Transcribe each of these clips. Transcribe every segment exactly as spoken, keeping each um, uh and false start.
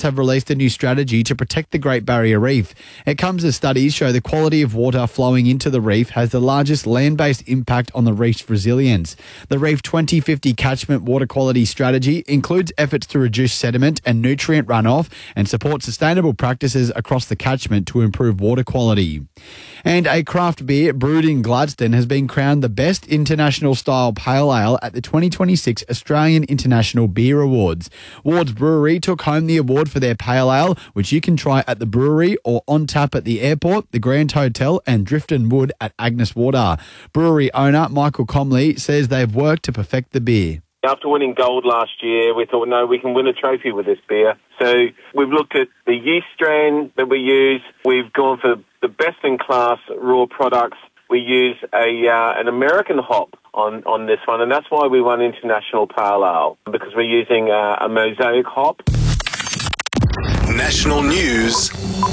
have released a new strategy to protect the Great Barrier Reef. It comes as studies show the quality of water flowing into the reef has the largest land-based impact on the reef's resilience. The Reef twenty fifty Catchment Water Quality Strategy includes efforts to reduce sediment and nutrient runoff and support sustainable practices across the catchment to improve water quality. And a craft beer brewed in Gladstone has been crowned the best international style pale ale at the twenty twenty-six Australian International Beer Awards. Ward's Brewery took home the award for their pale ale, which you can try at the brewery or on tap at the airport, the Grand Hotel and Drifton Wood at Agnes Water. Brewery owner Michael Comley says they've worked to perfect the beer. After winning gold last year, we thought, no, we can win a trophy with this beer. So we've looked at the yeast strain that we use. We've gone for the best-in-class raw products. We use a uh, an American hop on, on this one, and that's why we won International Pale Ale, because we're using uh, a mosaic hop. National news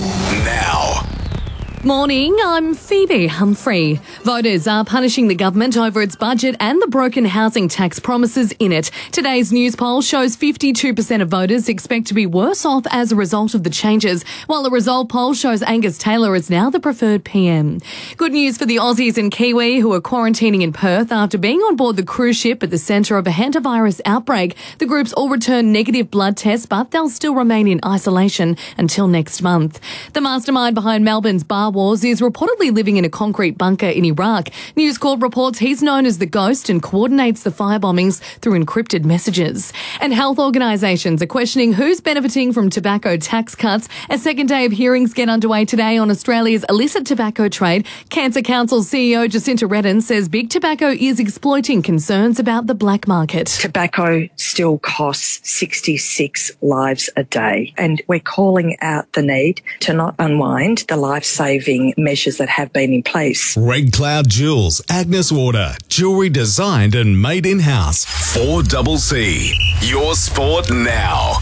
now. Morning, I'm Phoebe Humphrey. Voters are punishing the government over its budget and the broken housing tax promises in it. Today's news poll shows fifty-two percent of voters expect to be worse off as a result of the changes, while the Resolve poll shows Angus Taylor is now the preferred P M. Good news for the Aussies and Kiwi who are quarantining in Perth after being on board the cruise ship at the centre of a hantavirus outbreak. The groups all returned negative blood tests, but they'll still remain in isolation until next month. The mastermind behind Melbourne's bar wars is reportedly living in a concrete bunker in Iraq. News Corp reports he's known as the Ghost and coordinates the fire bombings through encrypted messages. And health organisations are questioning who's benefiting from tobacco tax cuts. A second day of hearings get underway today on Australia's illicit tobacco trade. Cancer Council C E O Jacinta Redden says big tobacco is exploiting concerns about the black market. Tobacco still costs sixty-six lives a day, and we're calling out the need to not unwind the life-saving measures that have been in place. Red Cloud Jewels, Agnes Water, jewellery designed and made in-house. four C C, your sport now.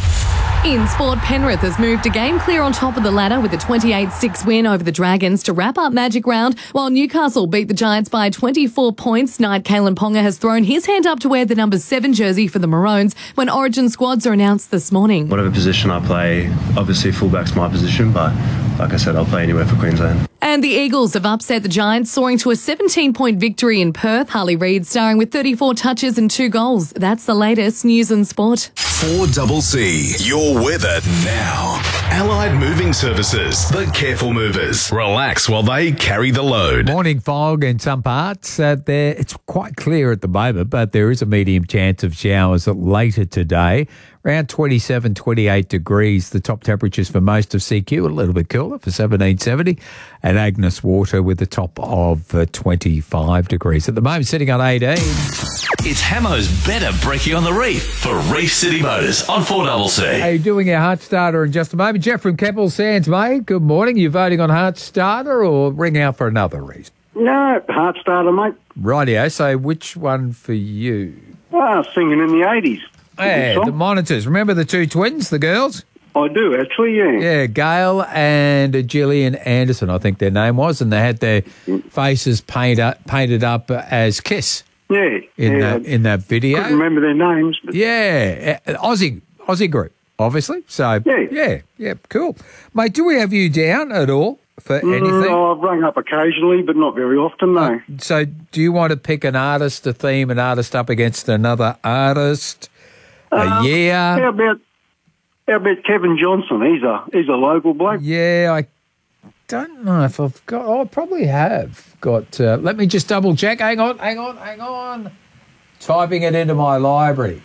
In sport, Penrith has moved a game clear on top of the ladder with a twenty-eight six win over the Dragons to wrap up Magic Round, while Newcastle beat the Giants by twenty-four points. Knight Kalen Ponga has thrown his hand up to wear the number seven jersey for the Maroons when Origin squads are announced this morning. Whatever position I play, obviously fullback's my position, but like I said, I'll play anywhere for Queensland. And the Eagles have upset the Giants, soaring to a seventeen-point victory in Perth. Harley Reid starring with thirty-four touches and two goals. That's the latest news and sport. four C C, your weather now. Allied Moving Services, the careful movers. Relax while they carry the load. Morning fog in some parts. Uh, there, it's quite clear at the moment, but there is a medium chance of showers later today. Around twenty-seven, twenty-eight degrees, the top temperatures for most of C Q, a little bit cooler for seventeen seventy, and Agnes Water with the top of uh, twenty-five degrees. At the moment, sitting on eighteen. It's Hamo's Better Brekkie on the Reef for Reef City Motors on four C C. Are you doing our Heart Starter in just a moment? Jeff from Keppel Sands, mate, good morning. You voting on Heart Starter or ring out for another reason? No, Heart Starter, mate. Rightio, so which one for you? Ah, singing in the eighties. Yeah, the Monitors. Remember the two twins, the girls? I do, actually, yeah. Yeah, Gail and Gillian Anderson, I think their name was, and they had their faces paint up, painted up as Kiss. Yeah. In, yeah, that, in that video. I couldn't remember their names. But... Yeah, Aussie, Aussie group, obviously. So, yeah. yeah, yeah, cool. Mate, do we have you down at all for anything? Mm, I've rung up occasionally, but not very often, no. Uh, so do you want to pick an artist, a theme, an artist up against another artist? A uh, year? How about how about Kevin Johnson? He's a he's a local bloke. Yeah, I don't know if I've got. Oh, I probably have got. Uh, let me just double check. Hang on, hang on, hang on. Typing it into my library.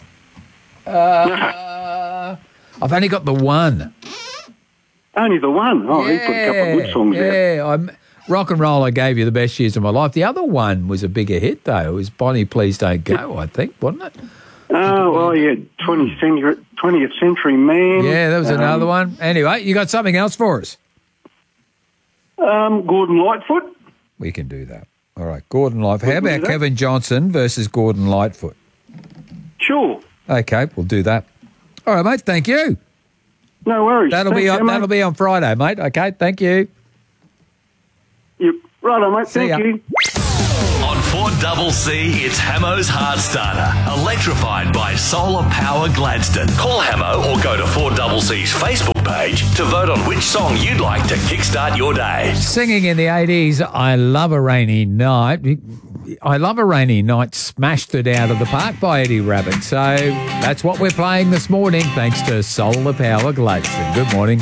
Uh, I've only got the one. Only the one? Oh, yeah, he put a couple of good songs yeah, out. Yeah, I'm. Rock and Roll, I gave you the best years of my life. The other one was a bigger hit, though. It was Bonnie, Please Don't Go, I think, wasn't it? Oh, well, yeah, twentieth century, twentieth century Man. Yeah, that was um, another one. Anyway, you got something else for us? Um, Gordon Lightfoot. We can do that. All right, Gordon Lightfoot. How about Kevin Johnson versus Gordon Lightfoot? Sure. Okay, we'll do that. All right, mate, thank you. No worries. That'll Thanks, be on, Emma. that'll be on Friday, mate. Okay, thank you. Yep. Righto, mate. See Thank ya. you. On four C C, it's Hamo's Heart Starter, electrified by Solar Power Gladstone. Call Hamo or go to four C C's Facebook page to vote on which song you'd like to kickstart your day. Singing in the eighties, I Love a Rainy Night. I Love a Rainy Night smashed it out of the park by Eddie Rabbitt. So that's what we're playing this morning, thanks to Solar Power Gladstone. Good morning.